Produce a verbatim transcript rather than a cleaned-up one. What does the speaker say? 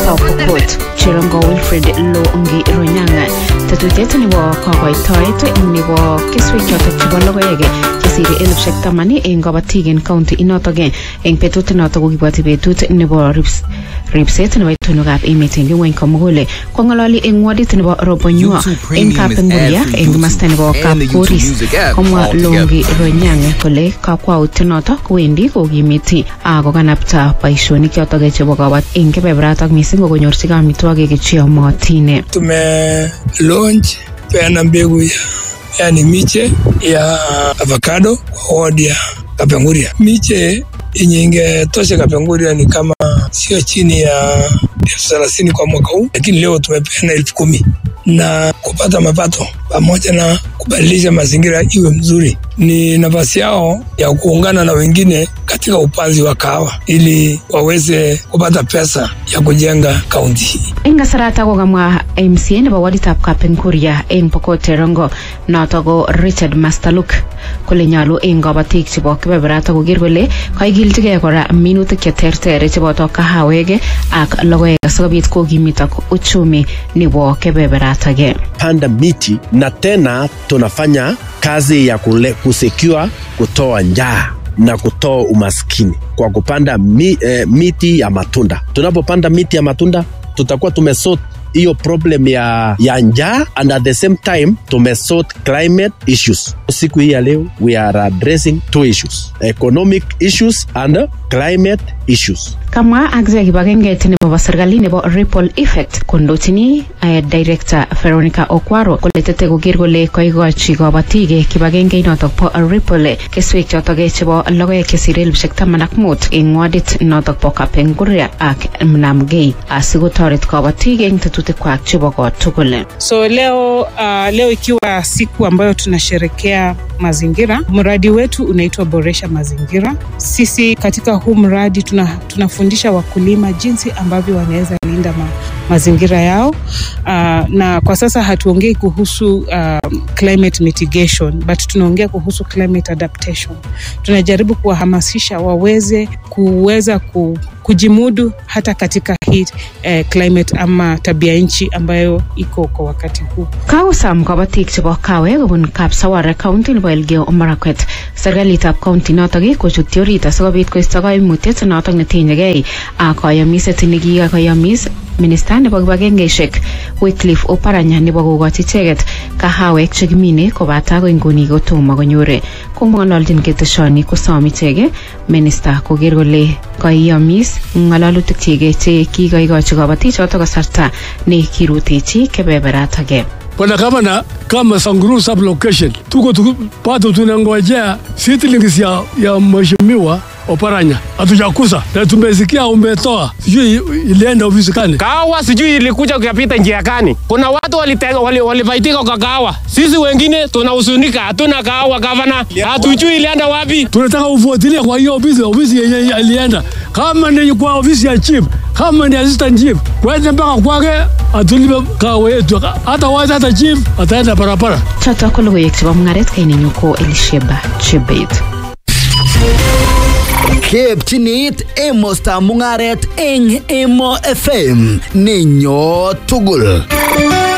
South Pokot Cherongo Wilfred Longi Ronyanga Tatutiet nebo kokoitoet nebo keswek chotok chebo logoek chesire elfu shektamani eng kabatik eng county inotok eng betut notok kokibwati betut nebo ripset nebo itonwekab emet eng ngwony komugul kongalali eng wadit nebo Robonyua eng Kapenguria eng masta nebo Kapkoris komwa Longi Ronyanga kole kakwautiet notok kowendi kokimiti ako kanapta boisionik chotok chebo kabat eng kebebratak mising konyorchi amitwogik cheyomotin. Tume launch peana mbegu ya yani miche ya avocado kwa wadi ya Kapenguria. Miche yenye ingetosha Kapenguria ni kama sio chini ya elfu thelathini kwa mwaka huu, lakini leo tumepeana elfu kumi na kupata mapato pamoja na kubadilisha mazingira iwe mzuri. Ni nafasi yao ya kuungana na wengine katika upanzi wa kahawa ili waweze kupata pesa ya kujenga kaunti hii. Inga sarata ko gamwa M C N ba waditap Kapenguria eng Pokot Rongo notogo Richard Mastaluk kole nyalu eng kabatik chebo kebeberata koger kole kaigiltige kora minutik cheterter chebo kahawek ak logoek asikobit kokimitak uchumi nebo kebeberata ge. Panda miti na tena tunafanya kazi ya kule, kusecure kutoa njaa na kutoa umaskini kwa kupanda mi, eh, miti ya matunda. Tunapopanda miti ya matunda tutakuwa tumesort hiyo problem ya ya njaa and at the same time tumesort climate issues. Siku hii ya leo we are addressing two issues, economic issues and climate issues. Kama agze kibagenge nebo serikali nebo ripple effect kondochini uh, director Veronica Okwaro kole tete koger kole koigochi kabatik kibagenge inotok po ripple keswek chotok chebo logoek kesire elfu shektaman ak mut eng wadit notok po Kapenguria ak Mnamgei asikotoret kabatik eng tetutik kwak chebo kotugul. So leo uh, leo ikiwa siku ambayo tunasherekea mazingira, mradi wetu unaitwa Boresha Mazingira. Sisi katika huu mradi tuna tunafundisha wakulima jinsi ambavyo wanaweza linda ma, mazingira yao. Uh, na kwa sasa hatuongei kuhusu uh, climate mitigation, but tunaongea kuhusu climate adaptation. Tunajaribu kuwahamasisha waweze kuweza ku, kujimudu hata katika hii eh, climate ama tabia nchi ambayo iko kwa wakati huu. Kausam kabatik chebo kawe kobun Kapsawara County nebo Elgeyo Marakwet serikalitab county notok kochuti orit asikobit koisto kaimutiet notok netinyegei ak kayamiset nekikayamis Minister nebo kibagengeishek Wycliffe Oparanya nebo kokochi icheket kahawek chekimine kobata ko inguni kotomo konyor. Kong'ololjin keteshoni kosom icheket Minister koger kole kayamis ng'alalutik chike che kikaikochi kabatik chotok kasarta ne kirutechi kebeberata age. Bwana Gavana, kama Sanguru sublocation tuko tuko bado tunangojea settlements ya ya mheshimiwa Oparanya. Hatujakusa na tumesikia umetoa sijui ilienda ofisi gani. Kahawa sijui ilikuja kuyapita njia gani. Kuna watu walitenga wali walifaitika kwa kahawa. Sisi wengine tunahuzunika, hatuna kahawa gavana. Hatujui ilienda wapi. Tunataka ufuatilie kwa hiyo ofisi ofisi yenye ilienda. Kama ni kwa ofisi ya chief, kama ni assistant chief, kwenda mpaka kwake atulipe kahawa yetu. Hata waza hata chief ataenda barabara. Choto ko logoiwek chebo mungaret kaini nyuko Elisheba Chebet. Kepchinit emosta mungaret eng Emo F M ninyo tugul.